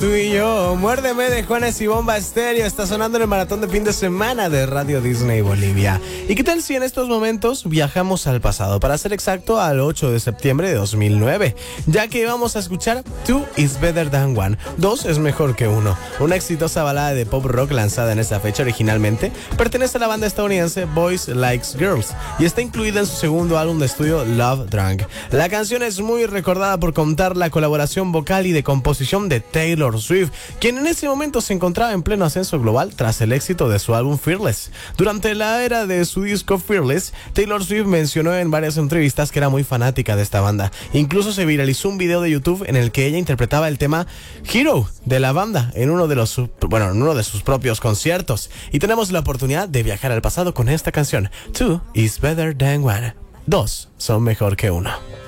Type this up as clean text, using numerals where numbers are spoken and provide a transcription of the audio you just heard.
tú y yo. Muérdeme de Juanes y Bomba Estéreo. Está sonando en el maratón de fin de semana de Radio Disney Bolivia. ¿Y qué tal si en estos momentos viajamos al pasado? Para ser exacto, al 8 de septiembre de 2009. Ya que vamos a escuchar Two is Better Than One. Dos es mejor que uno. Una exitosa balada de pop rock lanzada en esa fecha originalmente. Pertenece a la banda estadounidense Boys Likes Girls. Y está incluida en su segundo álbum de estudio Love Drunk. La canción es muy recordada por contar la colaboración vocal y de composición de Taylor Swift, quien en ese momento se encontraba en pleno ascenso global tras el éxito de su álbum Fearless. Durante la era de su disco Fearless, Taylor Swift mencionó en varias entrevistas que era muy fanática de esta banda. Incluso se viralizó un video de YouTube en el que ella interpretaba el tema Hero de la banda en uno de sus propios conciertos. Y tenemos la oportunidad de viajar al pasado con esta canción, Two is Better Than One. Dos son mejor que uno.